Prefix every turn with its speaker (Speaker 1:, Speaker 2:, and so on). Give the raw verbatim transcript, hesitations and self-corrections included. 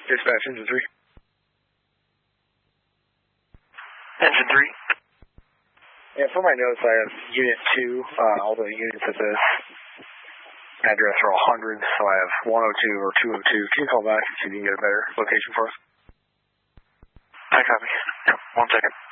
Speaker 1: Dispatch, engine three.
Speaker 2: Engine three.
Speaker 1: Yeah, for my notes, I have unit two. Uh, all the units at this address are all hundreds, so I have one oh two or two oh two. Can you call back and see if you can get a better location for us?
Speaker 2: I copy. Yep, one second.